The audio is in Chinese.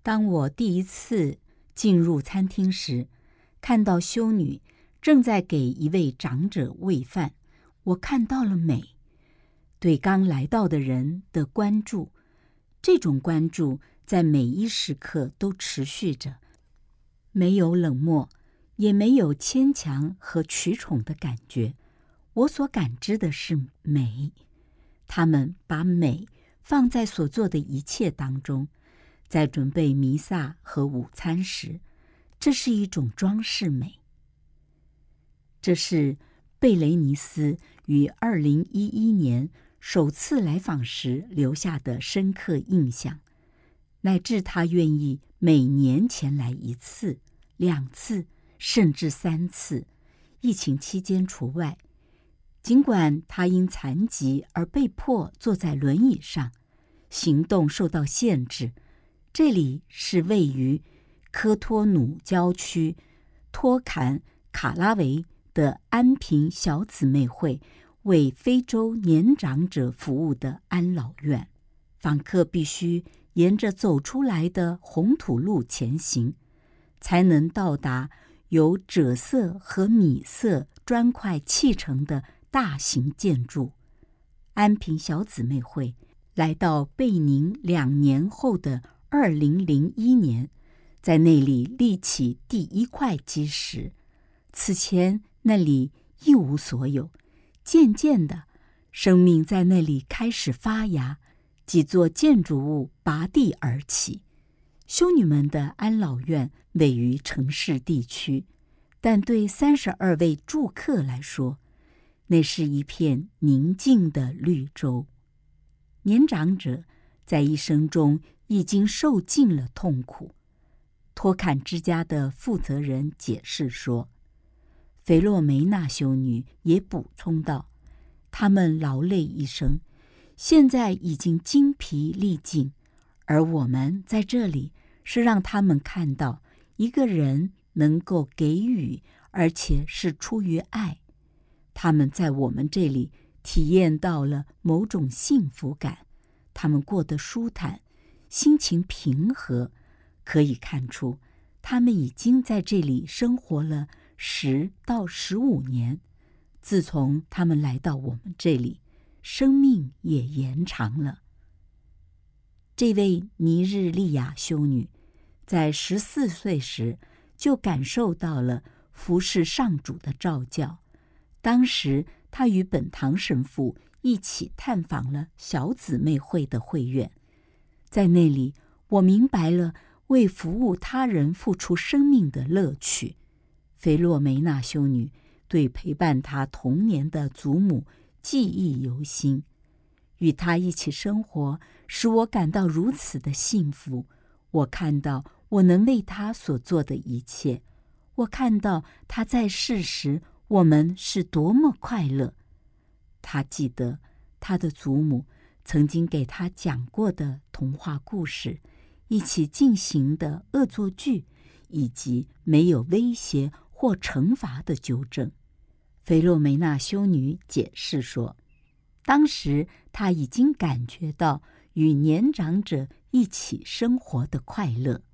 当我第一次进入餐厅时，看到修女正在给一位长者喂饭，我看到了美，对刚来到的人的关注。这种关注在每一时刻都持续着，没有冷漠，也没有牵强和取宠的感觉。我所感知的是美，他们把美放在所做的一切当中。在准备弥撒和午餐时，这是一种装饰美。这是贝雷尼斯于2011年首次来访时留下的深刻印象，乃至他愿意每年前来1次、2次，甚至3次，疫情期间除外。尽管他因残疾而被迫坐在轮椅上，行动受到限制。这里是位于科托努郊区托坎卡拉维的安平小姊妹会为非洲年长者服务的安老院。访客必须沿着走出来的红土路前行，才能到达由赭色和米色砖块砌成的大型建筑。安平小姊妹会来到贝宁2年后的2001年，在那里立起第1块基石。此前那里一无所有，渐渐的，生命在那里开始发芽，几座建筑物拔地而起。修女们的安老院位于城市地区，但对32位住客来说，那是一片宁静的绿洲。年长者在一生中已经受尽了痛苦。托坎之家的负责人解释说，菲洛梅娜修女也补充道，他们劳累一生，现在已经精疲力尽，而我们在这里是让他们看到一个人能够给予，而且是出于爱。他们在我们这里体验到了某种幸福感，他们过得舒坦，心情平和，可以看出他们已经在这里生活了10到15年。自从他们来到我们这里，生命也延长了。这位尼日利亚修女在14岁时就感受到了服侍上主的召叫。当时她与本堂神父一起探访了小姊妹会的会院，在那里我明白了为服务他人付出生命的乐趣。菲洛梅娜修女对陪伴她童年的祖母记忆犹新，与她一起生活使我感到如此的幸福。我看到我能为她所做的一切，我看到她在世时我们是多么快乐。她记得她的祖母曾经给她讲过的童话故事，一起进行的恶作剧，以及没有威胁或惩罚的纠正。菲洛梅娜修女解释说，当时她已经感觉到与年长者一起生活的快乐。